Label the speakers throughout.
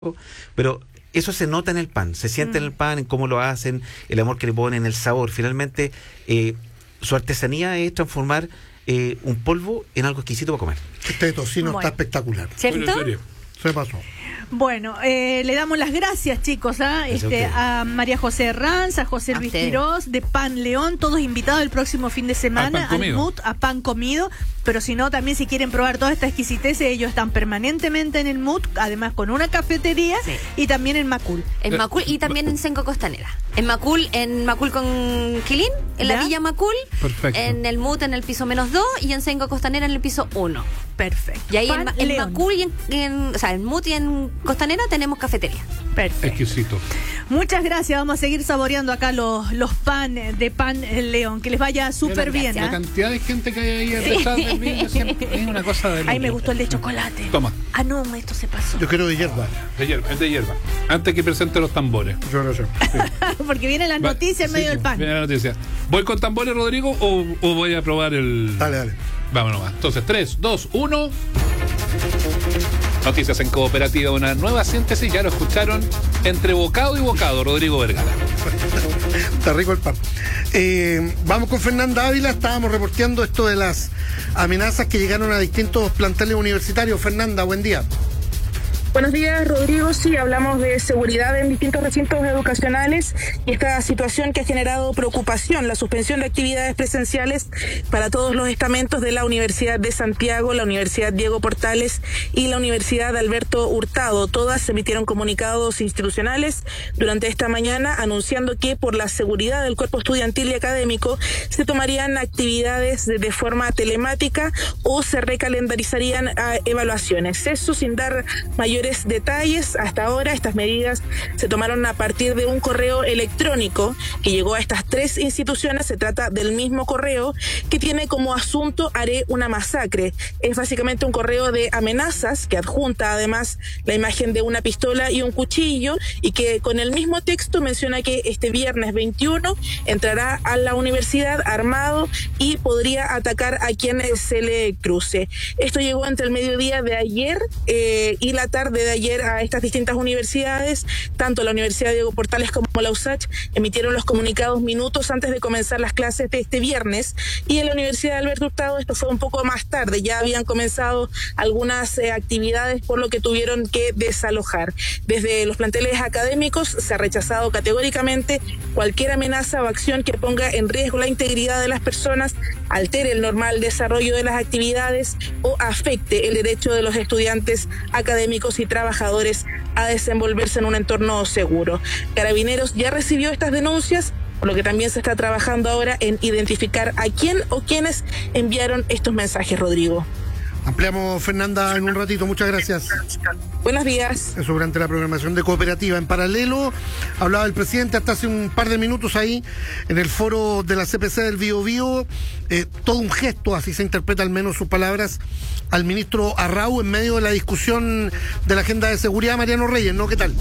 Speaker 1: pero eso se nota en el pan, se siente en el pan, en cómo lo hacen, el amor que le ponen, el sabor. Finalmente, su artesanía es transformar un polvo en algo exquisito para comer.
Speaker 2: Este tocino está espectacular.
Speaker 3: ¿Cierto?
Speaker 2: Se pasó.
Speaker 3: Bueno, le damos las gracias, chicos, a María José Herranz, a José Luis Quirós, de Pan León, todos invitados el próximo fin de semana al MUT, a Pan Comido. Pero si no, también si quieren probar toda esta exquisitez, ellos están permanentemente en el MUT, además con una cafetería, y también en Macul.
Speaker 4: En Macul y también en Senco Costanera. En Macul con Quilín, en la Villa Macul. Perfecto. En el MUT en el piso -2 y en Senco Costanera en el piso 1.
Speaker 3: Perfecto.
Speaker 4: Y ahí en Macul y en MUT y en Costanera tenemos cafetería.
Speaker 3: Perfecto.
Speaker 5: Exquisito.
Speaker 3: Muchas gracias. Vamos a seguir saboreando acá los pan de Pan León. Que les vaya súper bien.
Speaker 5: La cantidad de gente que hay ahí detrás del vídeo es una cosa de...
Speaker 3: Ahí me gustó el de chocolate.
Speaker 5: Toma.
Speaker 3: Ah, no, esto se pasó.
Speaker 2: Yo quiero de hierba.
Speaker 5: Es de hierba. Antes que presente los tambores.
Speaker 2: Yo no sé. Sí.
Speaker 3: Porque viene la noticia en medio del pan.
Speaker 5: Viene la noticia. ¿Voy con tambores, Rodrigo, o voy a probar el...?
Speaker 2: Dale.
Speaker 5: Vámonos más. Entonces, 3, 2, 1... Noticias en Cooperativa, una nueva síntesis, ya lo escucharon, entre bocado y bocado, Rodrigo Vergara.
Speaker 2: Está rico el pan. Vamos con Fernanda Ávila, estábamos reporteando esto de las amenazas que llegaron a distintos planteles universitarios. Fernanda, buen día.
Speaker 6: Buenos días, Rodrigo. Sí, hablamos de seguridad en distintos recintos educacionales y esta situación que ha generado preocupación, la suspensión de actividades presenciales para todos los estamentos de la Universidad de Santiago, la Universidad Diego Portales y la Universidad Alberto Hurtado. Todas emitieron comunicados institucionales durante esta mañana anunciando que por la seguridad del cuerpo estudiantil y académico se tomarían actividades de forma telemática o se recalendarizarían evaluaciones. Eso sin dar mayores detalles. Hasta ahora estas medidas se tomaron a partir de un correo electrónico que llegó a estas tres instituciones. Se trata del mismo correo que tiene como asunto "haré una masacre". Es básicamente un correo de amenazas que adjunta además la imagen de una pistola y un cuchillo, y que con el mismo texto menciona que este viernes 21 entrará a la universidad armado y podría atacar a quien se le cruce. Esto llegó entre el mediodía de ayer y la tarde de ayer a estas distintas universidades. Tanto la Universidad Diego Portales como la USACH emitieron los comunicados minutos antes de comenzar las clases de este viernes, y en la Universidad Alberto Hurtado esto fue un poco más tarde, ya habían comenzado algunas actividades, por lo que tuvieron que desalojar. Desde los planteles académicos se ha rechazado categóricamente cualquier amenaza o acción que ponga en riesgo la integridad de las personas, altere el normal desarrollo de las actividades o afecte el derecho de los estudiantes académicos y trabajadores a desenvolverse en un entorno seguro. Carabineros ya recibió estas denuncias, por lo que también se está trabajando ahora en identificar a quién o quiénes enviaron estos mensajes, Rodrigo.
Speaker 2: Ampliamos, Fernanda, en un ratito. Muchas gracias.
Speaker 6: Buenos días.
Speaker 2: Eso durante la programación de Cooperativa. En paralelo, hablaba el presidente hasta hace un par de minutos ahí, en el foro de la CPC del Biobío, todo un gesto, así se interpreta al menos sus palabras, al ministro Arrau en medio de la discusión de la agenda de seguridad. Mariano Reyes, ¿no? ¿Qué tal?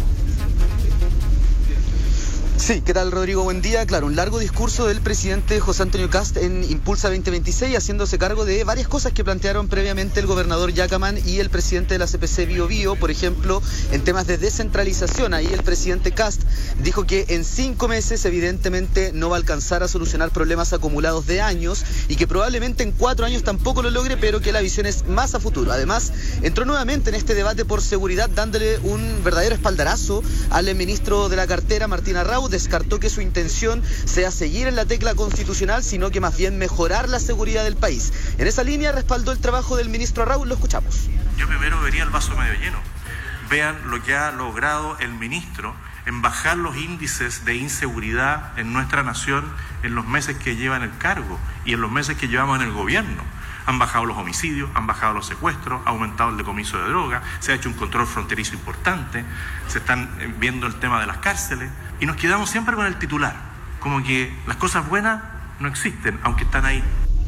Speaker 7: Sí, ¿qué tal, Rodrigo? Buen día. Claro, un largo discurso del presidente José Antonio Kast en Impulsa 2026, haciéndose cargo de varias cosas que plantearon previamente el gobernador Yacaman y el presidente de la CPC Biobío. Por ejemplo, en temas de descentralización, ahí el presidente Kast dijo que en 5 meses evidentemente no va a alcanzar a solucionar problemas acumulados de años, y que probablemente en 4 años tampoco lo logre, pero que la visión es más a futuro. Además, entró nuevamente en este debate por seguridad, dándole un verdadero espaldarazo al ministro de la cartera, Martín Arrau. Descartó que su intención sea seguir en la tecla constitucional, sino que más bien mejorar la seguridad del país. En esa línea respaldó el trabajo del ministro Arrau. Lo escuchamos.
Speaker 8: Yo primero vería el vaso medio lleno. Vean lo que ha logrado el ministro en bajar los índices de inseguridad en nuestra nación en los meses que lleva en el cargo y en los meses que llevamos en el gobierno. Han bajado los homicidios, han bajado los secuestros, ha aumentado el decomiso de droga, se ha hecho un control fronterizo importante, se están viendo el tema de las cárceles, y nos quedamos siempre con el titular, como que las cosas buenas no existen, aunque están ahí.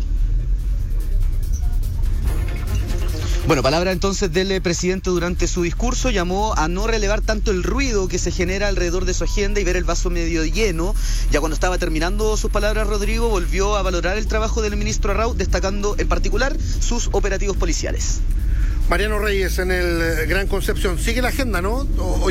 Speaker 7: Bueno, palabra entonces del presidente durante su discurso. Llamó a no relevar tanto el ruido que se genera alrededor de su agenda y ver el vaso medio lleno. Ya cuando estaba terminando sus palabras, Rodrigo volvió a valorar el trabajo del ministro Arrau, destacando en particular sus operativos policiales.
Speaker 2: Mariano Reyes en el Gran Concepción. Sigue la agenda, ¿no?